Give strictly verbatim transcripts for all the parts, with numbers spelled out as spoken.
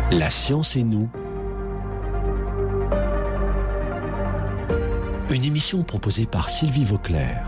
La science et nous. Une émission proposée par Sylvie Vauclair.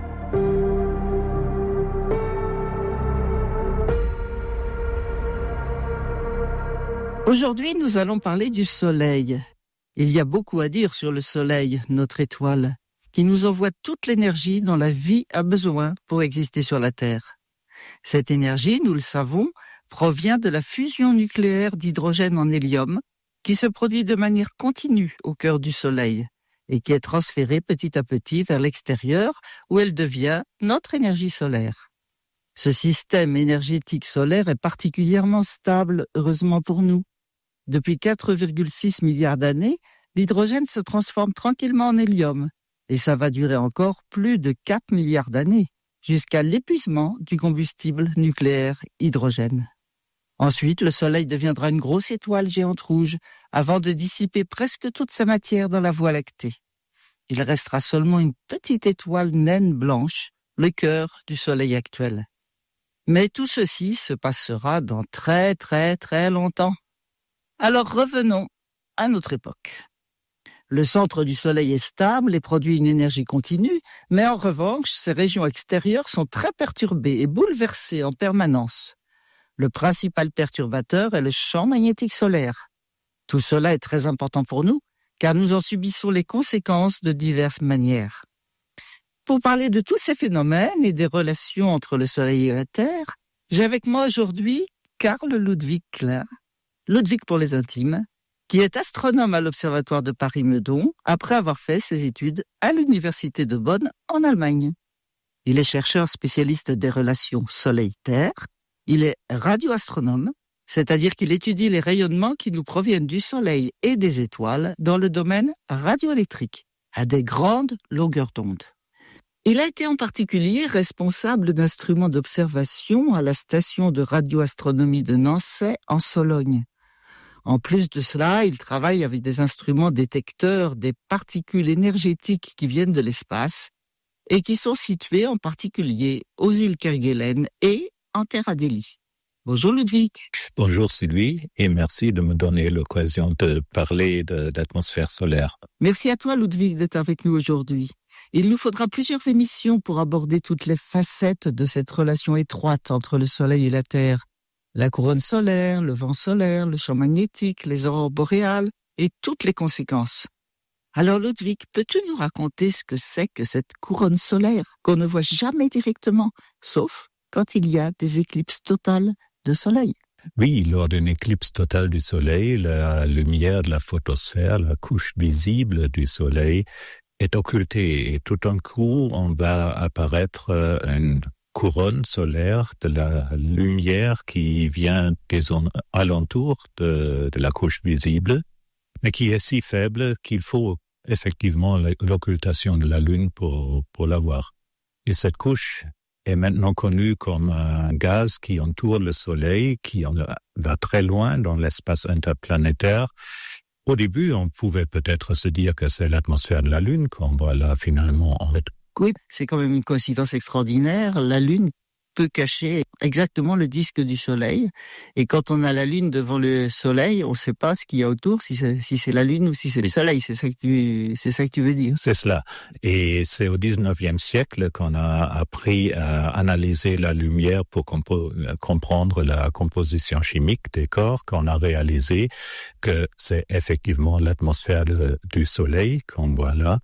Aujourd'hui, nous allons parler du Soleil. Il y a beaucoup à dire sur le Soleil, notre étoile, qui nous envoie toute l'énergie dont la vie a besoin pour exister sur la Terre. Cette énergie, nous le savons, provient de la fusion nucléaire d'hydrogène en hélium, qui se produit de manière continue au cœur du Soleil et qui est transférée petit à petit vers l'extérieur où elle devient notre énergie solaire. Ce système énergétique solaire est particulièrement stable, heureusement pour nous. Depuis quatre virgule six milliards d'années, l'hydrogène se transforme tranquillement en hélium et ça va durer encore plus de quatre milliards d'années, jusqu'à l'épuisement du combustible nucléaire hydrogène. Ensuite, le Soleil deviendra une grosse étoile géante rouge avant de dissiper presque toute sa matière dans la Voie lactée. Il restera seulement une petite étoile naine blanche, le cœur du Soleil actuel. Mais tout ceci se passera dans très très très longtemps. Alors revenons à notre époque. Le centre du Soleil est stable et produit une énergie continue, mais en revanche, ses régions extérieures sont très perturbées et bouleversées en permanence. Le principal perturbateur est le champ magnétique solaire. Tout cela est très important pour nous, car nous en subissons les conséquences de diverses manières. Pour parler de tous ces phénomènes et des relations entre le Soleil et la Terre, j'ai avec moi aujourd'hui Carl Ludwig Klein, Ludwig pour les intimes, qui est astronome à l'Observatoire de Paris-Meudon après avoir fait ses études à l'Université de Bonn en Allemagne. Il est chercheur spécialiste des relations Soleil-Terre. Il est radioastronome, c'est-à-dire qu'il étudie les rayonnements qui nous proviennent du Soleil et des étoiles dans le domaine radioélectrique, à des grandes longueurs d'onde. Il a été en particulier responsable d'instruments d'observation à la station de radioastronomie de Nançay en Sologne. En plus de cela, il travaille avec des instruments détecteurs des particules énergétiques qui viennent de l'espace et qui sont situés en particulier aux îles Kerguelen et en Terre Adélie. Bonjour Ludwig. Bonjour Sylvie et merci de me donner l'occasion de parler de, d'atmosphère solaire. Merci à toi Ludwig d'être avec nous aujourd'hui. Il nous faudra plusieurs émissions pour aborder toutes les facettes de cette relation étroite entre le Soleil et la Terre. La couronne solaire, le vent solaire, le champ magnétique, les aurores boréales et toutes les conséquences. Alors Ludwig, peux-tu nous raconter ce que c'est que cette couronne solaire qu'on ne voit jamais directement, sauf quand il y a des éclipses totales de soleil? Oui, lors d'une éclipse totale du soleil, la lumière de la photosphère, la couche visible du soleil, est occultée et tout d'un coup, on va apparaître une couronne solaire de la lumière qui vient des alentours de, de la couche visible, mais qui est si faible qu'il faut effectivement l'occultation de la Lune pour, pour la voir. Et cette couche est maintenant connue comme un gaz qui entoure le Soleil, qui va très loin dans l'espace interplanétaire. Au début, on pouvait peut-être se dire que c'est l'atmosphère de la Lune qu'on voit là finalement en fait. Oui, c'est quand même une coïncidence extraordinaire. La Lune peut cacher exactement le disque du Soleil. Et quand on a la Lune devant le Soleil, on ne sait pas ce qu'il y a autour, si c'est, si c'est la Lune ou si c'est le Soleil. C'est ça que tu, c'est ça que tu veux dire. C'est cela. Et c'est au dix-neuvième siècle qu'on a appris à analyser la lumière pour compo- comprendre la composition chimique des corps, qu'on a réalisé que c'est effectivement l'atmosphère de, du Soleil qu'on voit là,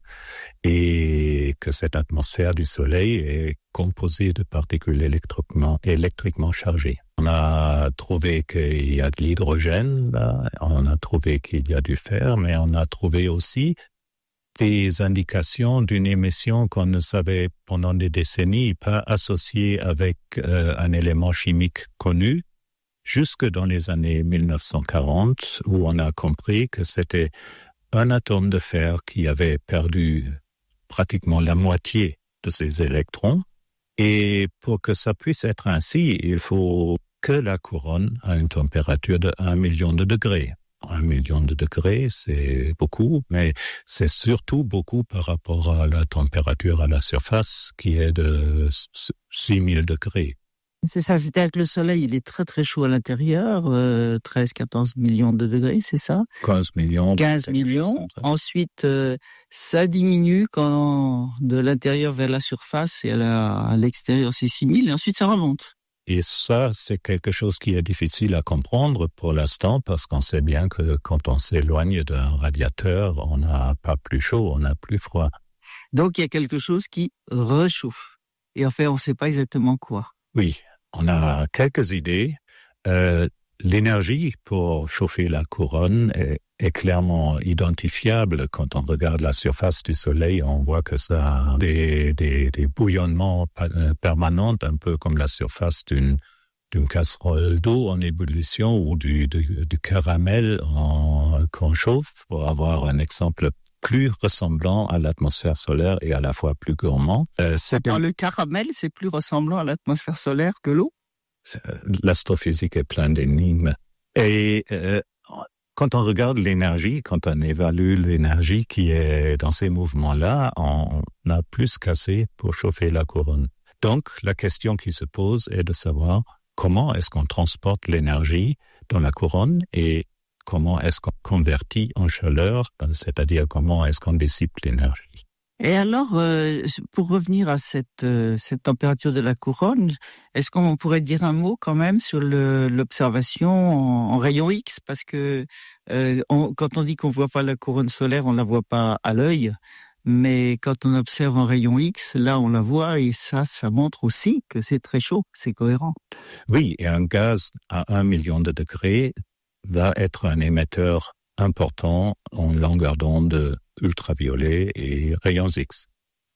et que cette atmosphère du Soleil est composée de particules électriquement, électriquement chargées. On a trouvé qu'il y a de l'hydrogène, là, on a trouvé qu'il y a du fer, mais on a trouvé aussi des indications d'une émission qu'on ne savait pendant des décennies pas associée avec euh, un élément chimique connu, jusque dans les années mille neuf cent quarante, où on a compris que c'était un atome de fer qui avait perdu pratiquement la moitié de ses électrons. Et pour que ça puisse être ainsi, il faut que la couronne a une température de un million de degrés. Un million de degrés, c'est beaucoup, mais c'est surtout beaucoup par rapport à la température à la surface qui est de six mille degrés. C'est ça, c'est-à-dire que le Soleil, il est très très chaud à l'intérieur, euh, treize à quatorze millions de degrés, c'est ça? quinze millions. quinze millions. Ensuite, euh, ça diminue quand de l'intérieur vers la surface et à, la, à l'extérieur, c'est six mille, et ensuite ça remonte. Et ça, c'est quelque chose qui est difficile à comprendre pour l'instant, parce qu'on sait bien que quand on s'éloigne d'un radiateur, on n'a pas plus chaud, on a plus froid. Donc, il y a quelque chose qui rechauffe. Et en fait, on ne sait pas exactement quoi. Oui, on a quelques idées. Euh, l'énergie pour chauffer la couronne est, est clairement identifiable. Quand on regarde la surface du Soleil, on voit que ça a des, des, des bouillonnements permanents, un peu comme la surface d'une, d'une casserole d'eau en ébullition ou du, du, du caramel en, qu'on chauffe, pour avoir un exemple plus ressemblant à l'atmosphère solaire et à la fois plus gourmand. Euh, c'est Dans le caramel, c'est plus ressemblant à l'atmosphère solaire que l'eau? L'astrophysique est pleine d'énigmes. Et euh, quand on regarde l'énergie, quand on évalue l'énergie qui est dans ces mouvements-là, on a plus qu'assez pour chauffer la couronne. Donc, la question qui se pose est de savoir comment est-ce qu'on transporte l'énergie dans la couronne et comment est-ce qu'on convertit en chaleur, c'est-à-dire comment est-ce qu'on dissipe l'énergie. Et alors, euh, pour revenir à cette, euh, cette température de la couronne, est-ce qu'on pourrait dire un mot quand même sur le, l'observation en, en rayon X? Parce que euh, on, quand on dit qu'on voit pas la couronne solaire, on la voit pas à l'œil. Mais quand on observe en rayon X, là on la voit et ça, ça montre aussi que c'est très chaud, c'est cohérent. Oui, et un gaz à un million de degrés va être un émetteur important en longueur d'onde ultraviolet et rayons X.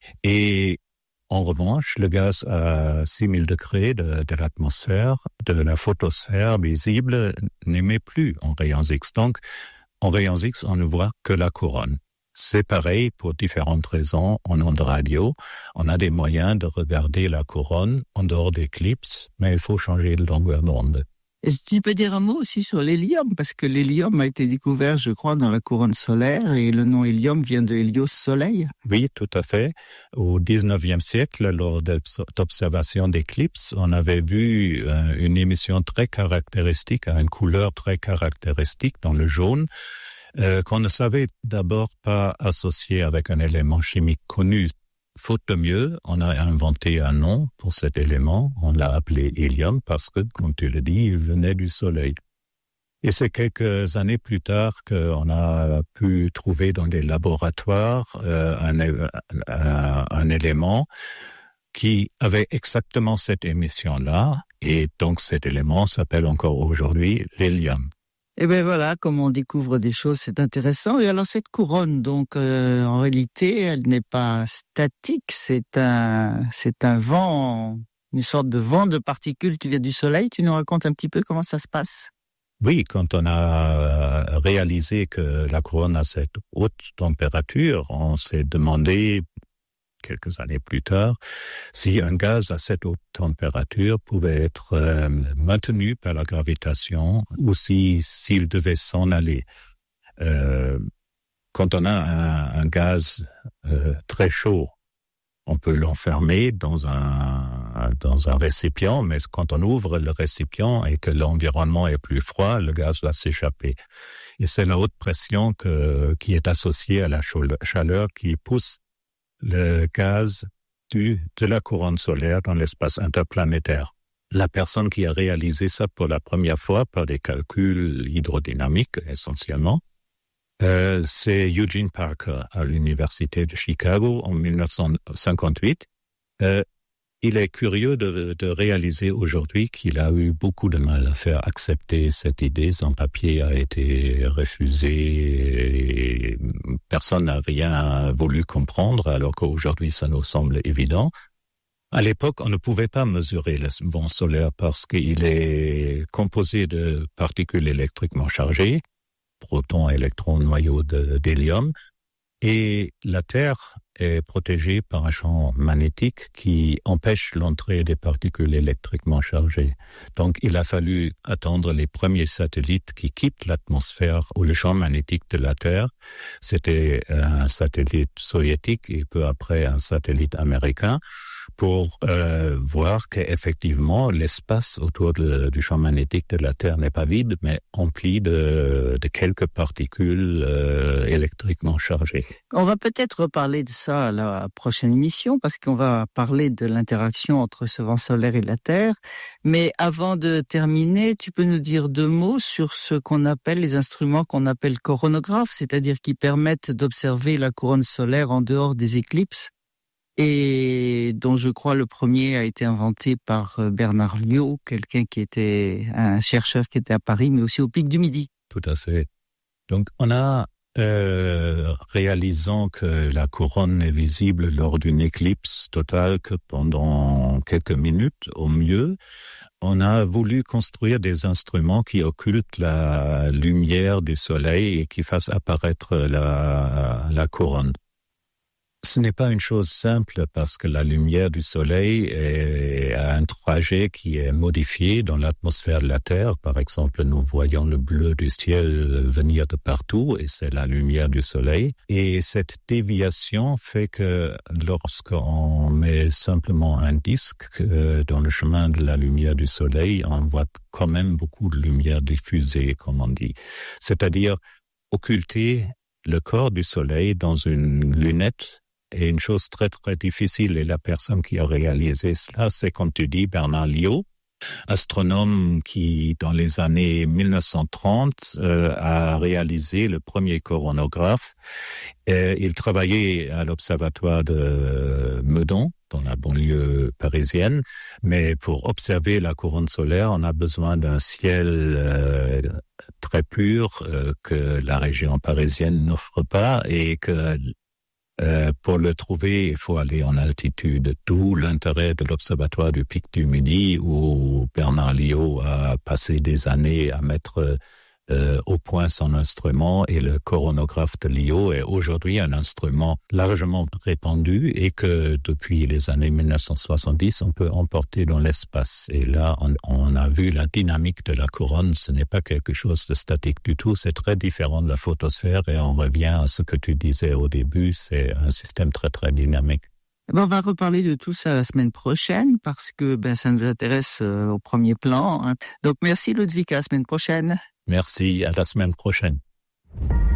Et en revanche, le gaz à six mille degrés de, de l'atmosphère, de la photosphère visible, n'émet plus en rayons X. Donc, en rayons X, on ne voit que la couronne. C'est pareil pour différentes raisons en ondes radio. On a des moyens de regarder la couronne en dehors d'éclipses, mais il faut changer de longueur d'onde. Est-ce que tu peux dire un mot aussi sur l'hélium? Parce que l'hélium a été découvert, je crois, dans la couronne solaire et le nom hélium vient de Hélios soleil. Oui, tout à fait. Au dix-neuvième siècle, lors d'observations d'éclipses, on avait vu une émission très caractéristique, à une couleur très caractéristique dans le jaune, euh, qu'on ne savait d'abord pas associer avec un élément chimique connu. Faute de mieux, on a inventé un nom pour cet élément. On l'a appelé hélium parce que, comme tu le dis, il venait du Soleil. Et c'est quelques années plus tard qu'on a pu trouver dans des laboratoires euh, un, un, un élément qui avait exactement cette émission-là. Et donc cet élément s'appelle encore aujourd'hui l'hélium. Eh bien voilà, comme on découvre des choses, c'est intéressant. Et alors cette couronne, donc euh, en réalité, elle n'est pas statique, c'est un, c'est un vent, une sorte de vent de particules qui vient du Soleil. Tu nous racontes un petit peu comment ça se passe? Oui, quand on a réalisé que la couronne a cette haute température, on s'est demandé quelques années plus tard, si un gaz à cette haute température pouvait être euh, maintenu par la gravitation ou si, s'il devait s'en aller. Euh, quand on a un, un gaz euh, très chaud, on peut l'enfermer dans un, dans un récipient, mais quand on ouvre le récipient et que l'environnement est plus froid, le gaz va s'échapper. Et c'est la haute pression que, qui est associée à la chaleur qui pousse le gaz du, de la couronne solaire dans l'espace interplanétaire. La personne qui a réalisé ça pour la première fois par des calculs hydrodynamiques essentiellement, euh, c'est Eugene Parker à l'université de Chicago en dix-neuf cent cinquante-huit. Euh, il est curieux de, de réaliser aujourd'hui qu'il a eu beaucoup de mal à faire accepter cette idée. Son papier a été refusé et personne n'a rien voulu comprendre, alors qu'aujourd'hui ça nous semble évident. À l'époque, on ne pouvait pas mesurer le vent solaire parce qu'il est composé de particules électriquement chargées, protons, électrons, noyaux de, d'hélium, et la Terre est protégée par un champ magnétique qui empêche l'entrée des particules électriquement chargées. Donc, il a fallu attendre les premiers satellites qui quittent l'atmosphère ou le champ magnétique de la Terre. C'était un satellite soviétique et peu après un satellite américain pour euh, voir qu'effectivement l'espace autour de, du champ magnétique de la Terre n'est pas vide, mais empli de, de quelques particules euh, électriquement chargées. On va peut-être reparler de ça à la prochaine émission, parce qu'on va parler de l'interaction entre ce vent solaire et la Terre. Mais avant de terminer, tu peux nous dire deux mots sur ce qu'on appelle les instruments qu'on appelle coronographes, c'est-à-dire qui permettent d'observer la couronne solaire en dehors des éclipses, et dont je crois le premier a été inventé par Bernard Liot, quelqu'un qui était un chercheur qui était à Paris, mais aussi au Pic du Midi. Tout à fait. Donc on a, euh, réalisant que la couronne n'est visible lors d'une éclipse totale que pendant quelques minutes au mieux, on a voulu construire des instruments qui occultent la lumière du soleil et qui fassent apparaître la, la couronne. Ce n'est pas une chose simple parce que la lumière du soleil est, a un trajet qui est modifié dans l'atmosphère de la Terre. Par exemple, nous voyons le bleu du ciel venir de partout et c'est la lumière du soleil. Et cette déviation fait que lorsqu'on met simplement un disque dans le chemin de la lumière du soleil, on voit quand même beaucoup de lumière diffusée, comme on dit. C'est-à-dire occulter le corps du soleil dans une lunette est une chose très très difficile, et la personne qui a réalisé cela, c'est, comme tu dis, Bernard Liot, astronome qui, dans les années mille neuf cent trente, euh, a réalisé le premier coronographe. Euh, il travaillait à l'observatoire de Meudon, dans la banlieue parisienne, mais pour observer la couronne solaire, on a besoin d'un ciel euh, très pur euh, que la région parisienne n'offre pas, et que Euh, pour le trouver, il faut aller en altitude, d'où l'intérêt de l'observatoire du Pic du Midi, où Bernard Liot a passé des années à mettre euh, au point son instrument, et le coronographe de Liot est aujourd'hui un instrument largement répandu et que depuis les années mille neuf cent soixante-dix, on peut emporter dans l'espace. Et là, on, on a vu la dynamique de la couronne. Ce n'est pas quelque chose de statique du tout, c'est très différent de la photosphère, et on revient à ce que tu disais au début, c'est un système très très dynamique. Ben, on va reparler de tout ça la semaine prochaine, parce que ben, ça nous intéresse euh, au premier plan. Hein. Donc merci Ludwig, à la semaine prochaine. Merci, à la semaine prochaine.